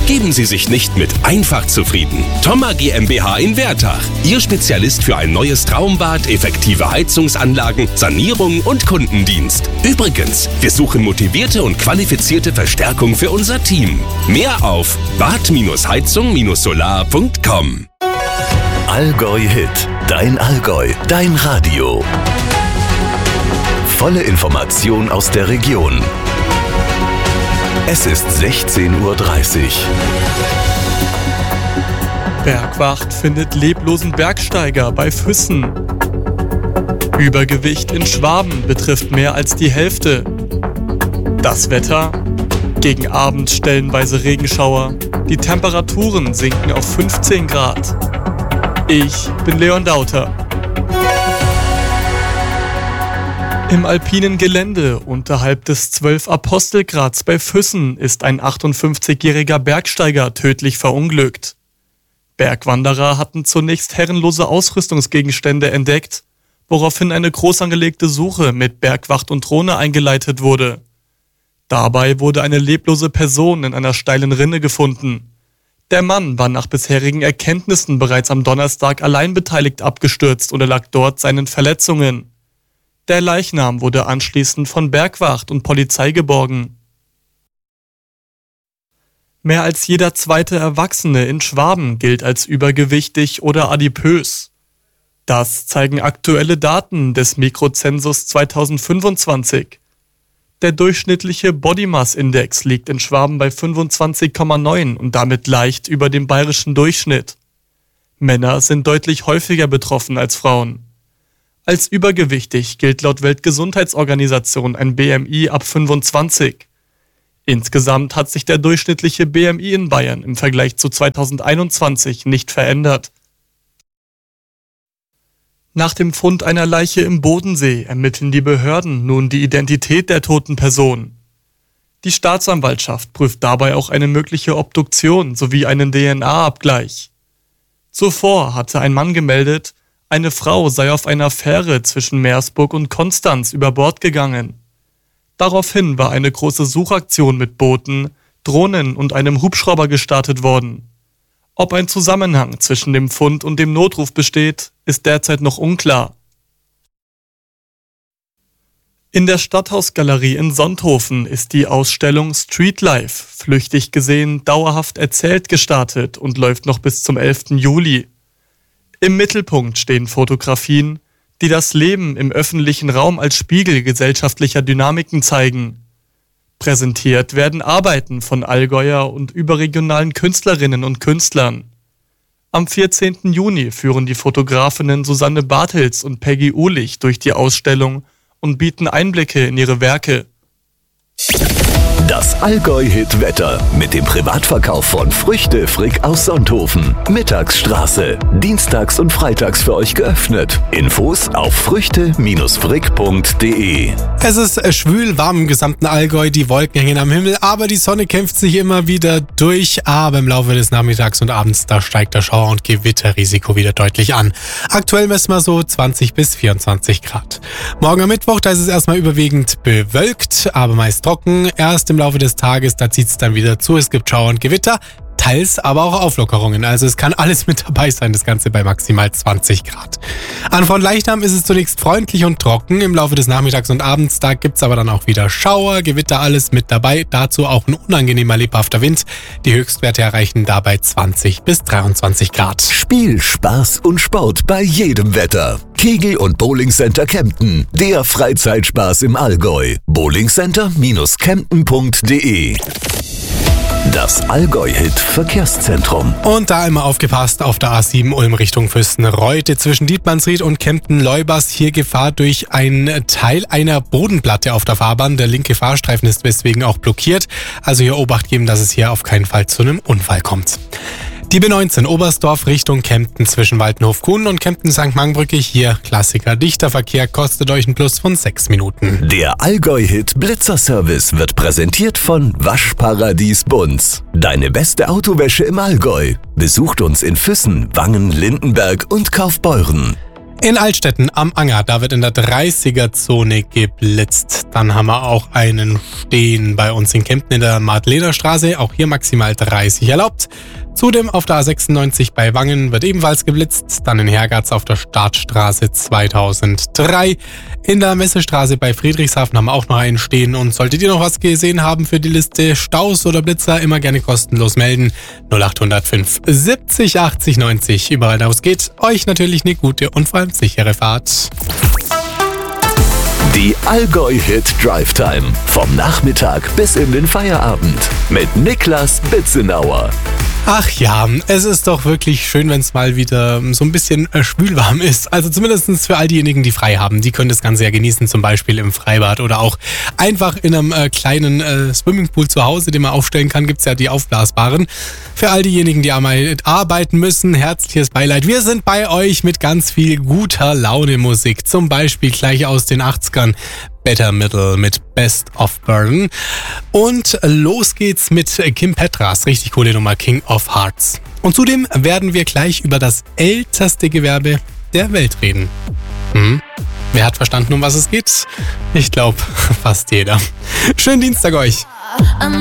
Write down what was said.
Geben Sie sich nicht mit einfach zufrieden. Thoma GmbH in Wertach. Ihr Spezialist für ein neues Traumbad, effektive Heizungsanlagen, Sanierung und Kundendienst. Übrigens, wir suchen motivierte und qualifizierte Verstärkung für unser Team. Mehr auf bad-heizung-solar.com. Allgäu Hit. Dein Allgäu. Dein Radio. Volle Information aus der Region. Es ist 16:30 Uhr. Bergwacht findet leblosen Bergsteiger bei Füssen. Übergewicht in Schwaben betrifft mehr als die Hälfte. Das Wetter? Gegen Abend stellenweise Regenschauer. Die Temperaturen sinken auf 15 Grad. Ich bin Leon Dauter. Im alpinen Gelände unterhalb des 12-Apostelgrads bei Füssen ist ein 58-jähriger Bergsteiger tödlich verunglückt. Bergwanderer hatten zunächst herrenlose Ausrüstungsgegenstände entdeckt, woraufhin eine groß angelegte Suche mit Bergwacht und Drohne eingeleitet wurde. Dabei wurde eine leblose Person in einer steilen Rinne gefunden. Der Mann war nach bisherigen Erkenntnissen bereits am Donnerstag alleinbeteiligt abgestürzt und erlag dort seinen Verletzungen. Der Leichnam wurde anschließend von Bergwacht und Polizei geborgen. Mehr als jeder zweite Erwachsene in Schwaben gilt als übergewichtig oder adipös. Das zeigen aktuelle Daten des Mikrozensus 2025. Der durchschnittliche Body Mass Index liegt in Schwaben bei 25,9 und damit leicht über dem bayerischen Durchschnitt. Männer sind deutlich häufiger betroffen als Frauen. Als übergewichtig gilt laut Weltgesundheitsorganisation ein BMI ab 25. Insgesamt hat sich der durchschnittliche BMI in Bayern im Vergleich zu 2021 nicht verändert. Nach dem Fund einer Leiche im Bodensee ermitteln die Behörden nun die Identität der toten Person. Die Staatsanwaltschaft prüft dabei auch eine mögliche Obduktion sowie einen DNA-Abgleich. Zuvor hatte ein Mann gemeldet, eine Frau sei auf einer Fähre zwischen Meersburg und Konstanz über Bord gegangen. Daraufhin war eine große Suchaktion mit Booten, Drohnen und einem Hubschrauber gestartet worden. Ob ein Zusammenhang zwischen dem Fund und dem Notruf besteht, ist derzeit noch unklar. In der Stadthausgalerie in Sonthofen ist die Ausstellung Streetlife, flüchtig gesehen dauerhaft erzählt, gestartet und läuft noch bis zum 11. Juli. Im Mittelpunkt stehen Fotografien, die das Leben im öffentlichen Raum als Spiegel gesellschaftlicher Dynamiken zeigen. Präsentiert werden Arbeiten von Allgäuer und überregionalen Künstlerinnen und Künstlern. Am 14. Juni führen die Fotografinnen Susanne Bartels und Peggy Uhlich durch die Ausstellung und bieten Einblicke in ihre Werke. Das Allgäu-Hit-Wetter mit dem Privatverkauf von Früchte Frick aus Sonthofen. Mittagsstraße. Dienstags und freitags für euch geöffnet. Infos auf früchte-frick.de. Es ist schwül, warm im gesamten Allgäu. Die Wolken hängen am Himmel, aber die Sonne kämpft sich immer wieder durch. Aber im Laufe des Nachmittags und Abends, da steigt das Schauer- und Gewitterrisiko wieder deutlich an. Aktuell messen wir so 20 bis 24 Grad. Morgen am Mittwoch, da ist es erstmal überwiegend bewölkt, aber meist trocken. Erst im Laufe des Tages, da zieht es dann wieder zu. Es gibt Schauer und Gewitter, teils aber auch Auflockerungen. Also es kann alles mit dabei sein, das Ganze bei maximal 20 Grad. An Front Leichtamm ist es zunächst freundlich und trocken. Im Laufe des Nachmittags und Abends, da gibt es aber dann auch wieder Schauer, Gewitter, alles mit dabei. Dazu auch ein unangenehmer, lebhafter Wind. Die Höchstwerte erreichen dabei 20 bis 23 Grad. Spiel, Spaß und Sport bei jedem Wetter. Kegel- und Bowlingcenter Kempten. Der Freizeitspaß im Allgäu. bowlingcenter-kempten.de. Das Allgäu-Hit-Verkehrszentrum. Und da immer aufgepasst auf der A7 Ulm Richtung Fürstenreuth zwischen Dietmannsried und Kempten-Leubers. Hier Gefahr durch einen Teil einer Bodenplatte auf der Fahrbahn. Der linke Fahrstreifen ist deswegen auch blockiert. Also hier Obacht geben, dass es hier auf keinen Fall zu einem Unfall kommt. Die B19 Oberstdorf Richtung Kempten zwischen Waltenhof-Kuhn und Kempten-St. Mangbrücke. Hier Klassiker. Dichter Verkehr, kostet euch einen Plus von 6 Minuten. Der Allgäu-Hit Blitzerservice wird präsentiert von Waschparadies Bunz. Deine beste Autowäsche im Allgäu. Besucht uns in Füssen, Wangen, Lindenberg und Kaufbeuren. In Altstetten am Anger, da wird in der 30er-Zone geblitzt. Dann haben wir auch einen stehen bei uns in Kempten in der Martlenerstraße. Auch hier maximal 30 erlaubt. Zudem auf der A96 bei Wangen wird ebenfalls geblitzt. Dann in Hergatz auf der Startstraße 2003. In der Messestraße bei Friedrichshafen haben wir auch noch einen stehen. Und solltet ihr noch was gesehen haben für die Liste Staus oder Blitzer, immer gerne kostenlos melden. 0805 70 80 90. Überall da, wo es geht. Euch natürlich eine gute und vor allem sichere Fahrt. Die Allgäu Hit Drive Time. Vom Nachmittag bis in den Feierabend. Mit Niklas Bitzenauer. Ach ja, es ist doch wirklich schön, wenn es mal wieder so ein bisschen schwülwarm ist. Also zumindest für all diejenigen, die frei haben. Die können das Ganze ja genießen, zum Beispiel im Freibad oder auch einfach in einem kleinen Swimmingpool zu Hause, den man aufstellen kann. Gibt's ja die aufblasbaren. Für all diejenigen, die arbeiten müssen, herzliches Beileid. Wir sind bei euch mit ganz viel guter Laune Musik. Zum Beispiel gleich aus den 80ern. Better Middle mit Best of Burden. Und los geht's mit Kim Petras, richtig coole Nummer, King of Hearts. Und zudem werden wir gleich über das älteste Gewerbe der Welt reden. Wer hat verstanden, um was es geht? Ich glaube, fast jeder. Schönen Dienstag euch.